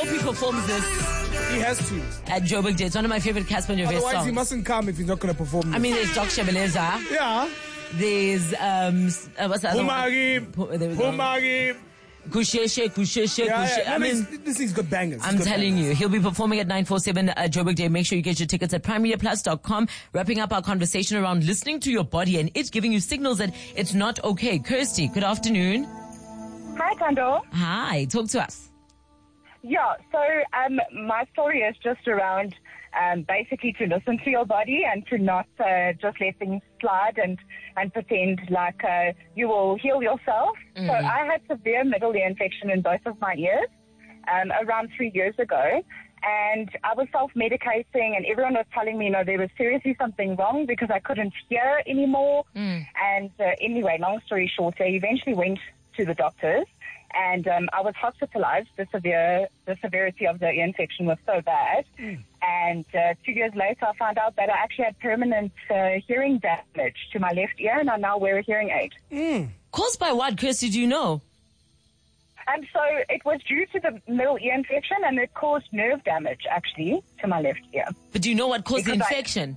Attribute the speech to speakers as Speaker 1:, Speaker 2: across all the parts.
Speaker 1: he performs this
Speaker 2: He has to.
Speaker 1: at Joburg Day. It's one of my favorite Casper Nyovest
Speaker 2: Otherwise,
Speaker 1: songs.
Speaker 2: he mustn't come if he's not going to perform this.
Speaker 1: I mean, there's Doc Shebeleza.
Speaker 2: yeah.
Speaker 1: There's, what's the other one? There we go.
Speaker 2: Humagi.
Speaker 1: Kusheshe.
Speaker 2: Yeah.
Speaker 1: I mean,
Speaker 2: this thing's got bangers.
Speaker 1: I'm telling you, he'll be performing at 947 Joburg Day. Make sure you get your tickets at PrimeMediaPlus.com. Wrapping up our conversation around listening to your body and it giving you signals that it's not okay. Kirsty, good afternoon.
Speaker 3: Hi, Tando.
Speaker 1: Hi, talk to us.
Speaker 3: Yeah, so my story is just around basically to listen to your body and to not just let things slide and pretend like you will heal yourself.
Speaker 1: Mm-hmm.
Speaker 3: So I had severe middle ear infection in both of my ears around 3 years ago. And I was self-medicating and everyone was telling me, there was seriously something wrong because I couldn't hear anymore. And anyway, long story short, I eventually went to the doctors and I was hospitalized. The severity of the ear infection was so bad. And 2 years later, I found out that I actually had permanent hearing damage to my left ear and I now wear a hearing aid.
Speaker 1: Caused by what, Kirsty, do you know?
Speaker 3: And so it was due to the middle ear infection and it caused nerve damage, actually, to my left ear.
Speaker 1: But do you know what caused the
Speaker 3: Because
Speaker 1: infection?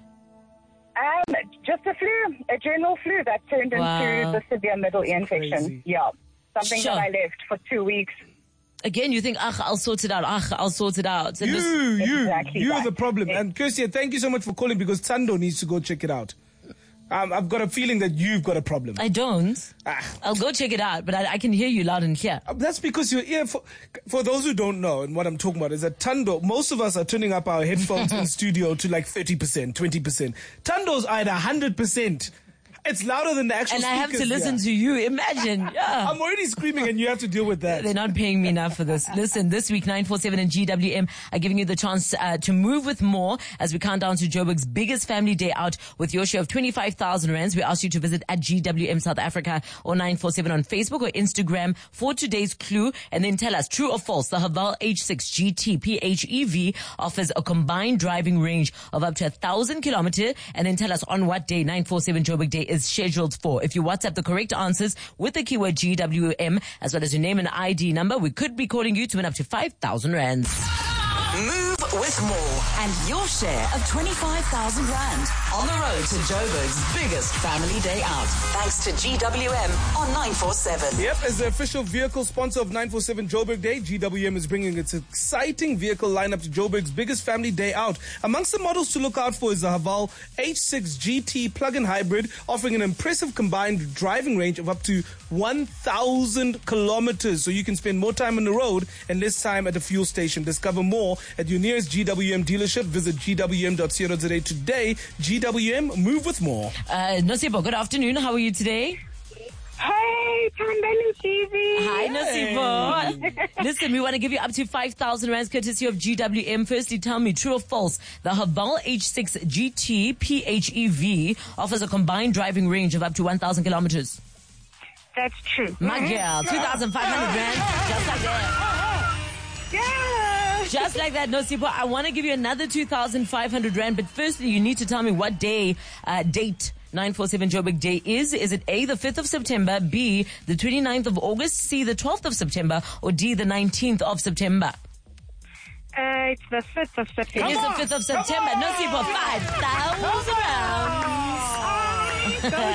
Speaker 3: Just a flu, a general flu that turned into the severe middle ear infection.
Speaker 2: Crazy.
Speaker 3: Yeah. Something
Speaker 1: Sure.
Speaker 3: that I left for 2 weeks.
Speaker 1: Again, you think, I'll sort it out. I'll sort it out. So
Speaker 3: Exactly
Speaker 2: You're
Speaker 3: that.
Speaker 2: the problem. And Kirsty, thank you so much for calling because Tando needs to go check it out. I've got a feeling that you've got a problem.
Speaker 1: I don't.
Speaker 2: Ah.
Speaker 1: I'll go check it out, but I can hear you loud and clear.
Speaker 2: That's because your ear, for those who don't know, and what I'm talking about is that Tando, most of us are turning up our headphones in studio to like 30%, 20%. Tando's are at 100%. It's louder than the actual
Speaker 1: And I have to
Speaker 2: speakers
Speaker 1: listen
Speaker 2: here.
Speaker 1: to you. Imagine. Yeah.
Speaker 2: I'm already screaming and you have to deal with that.
Speaker 1: They're not paying me enough for this. Listen, this week, 947 and GWM are giving you the chance to move with more as we count down to Joburg's biggest family day out with your share of 25,000 rands. We ask you to visit at GWM South Africa or 947 on Facebook or Instagram for today's clue and then tell us true or false. The Haval H6 GT PHEV offers a combined driving range of up to 1,000 kilometers and then tell us on what day 947 Joburg Day is scheduled for. If you WhatsApp the correct answers with the keyword GWM as well as your name and ID number, we could be calling you to win up to 5,000 rands.
Speaker 4: Move with more and your share of 25,000 rand on the road to Joburg's biggest family day out. Thanks to GWM on 947.
Speaker 2: Yep, as the official vehicle sponsor of 947 Joburg Day, GWM is bringing its exciting vehicle lineup to Joburg's biggest family day out. Amongst the models to look out for is the Haval H6 GT plug-in hybrid, offering an impressive combined driving range of up to 1,000 kilometers, so you can spend more time on the road and less time at the fuel station. Discover more at your nearest GWM dealership. Visit gwm.co.za today. GWM, move with more.
Speaker 1: Nosipo, good afternoon. How are you today?
Speaker 3: Hey, Tando TV.
Speaker 1: Hi, Nosipo. Listen, we want to give you up to 5,000 rands courtesy of GWM. Firstly, tell me, true or false, the Haval H6 GT PHEV offers a combined driving range of up to 1,000 kilometers.
Speaker 3: That's true.
Speaker 1: My girl, 2,500 rand, just like that.
Speaker 3: Yeah.
Speaker 1: Just like that, Nosipo. I want to give you another 2,500 rand, but firstly, you need to tell me what date 947 Joburg Day is. Is it A, the 5th of September, B, the 29th of August, C, the 12th of September, or D, the 19th of September?
Speaker 3: It's the 5th of September.
Speaker 1: It is the 5th of September. Nosipo, 5,000 rounds.
Speaker 3: Go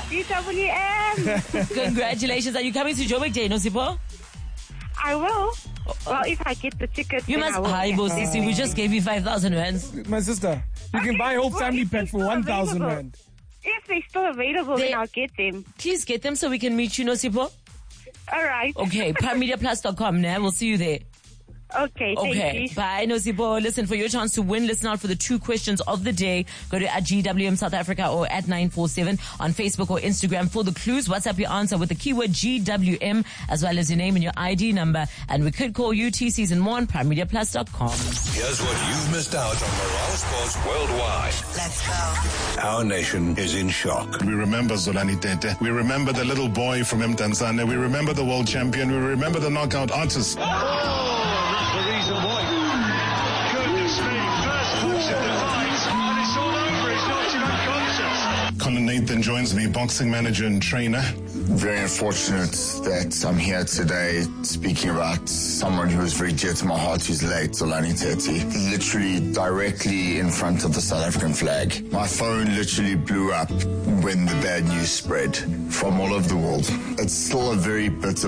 Speaker 3: GWM.
Speaker 1: Congratulations. Are you coming to Joburg Day, Nosipo?
Speaker 3: I will. Well, if I get the ticket,
Speaker 1: You
Speaker 3: then
Speaker 1: must.
Speaker 3: I will.
Speaker 1: Hi, Sisi. We just gave you 5,000 rands.
Speaker 2: My sister, you can buy a whole family
Speaker 3: if
Speaker 2: pack
Speaker 3: they're
Speaker 2: for
Speaker 3: still
Speaker 2: 1,000
Speaker 3: available.
Speaker 2: rand.
Speaker 3: If they're still available,
Speaker 1: They-
Speaker 3: then I'll get them.
Speaker 1: Please get them so we can meet you, Nosipo.
Speaker 3: All right.
Speaker 1: Okay, PrimeMediaPlus.com now. We'll see you there.
Speaker 3: Okay, thank
Speaker 1: Okay,
Speaker 3: you.
Speaker 1: bye, Nosipo. Listen, for your chance to win, listen out for the 2 questions of the day. Go to at GWM South Africa or at 947 on Facebook or Instagram for the clues. WhatsApp your answer with the keyword GWM as well as your name and your ID number. And we could call you TCs and more on PrimeMediaPlus.com.
Speaker 5: Here's what you've missed out on Morale Sports Worldwide.
Speaker 4: Let's go.
Speaker 5: Our nation is in shock.
Speaker 6: We remember Zolani Tete. We remember the little boy from Mtanzania. We remember the world champion. We remember the knockout artist.
Speaker 7: The reason why. Goodness me, first punch of the fight, and it's all over. He's knocked him unconscious.
Speaker 6: Conor Nathan joins me, boxing manager and trainer.
Speaker 8: very unfortunate that I'm here today speaking about someone who was very dear to my heart, who's late, Zolani Teti, literally directly in front of the South African flag. My phone literally blew up when the bad news spread from all over the world. It's still a very bitter